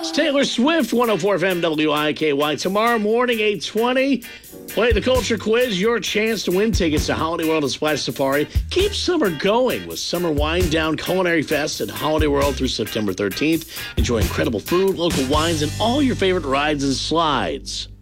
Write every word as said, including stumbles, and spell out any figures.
It's Taylor Swift, one oh four F M W I K Y. Tomorrow morning, eight twenty. Play the Culture Quiz, your chance to win tickets to Holiday World and Splash Safari. Keep summer going with Summer Wind Down Culinary Fest at Holiday World through September thirteenth. Enjoy incredible food, local wines, and all your favorite rides and slides.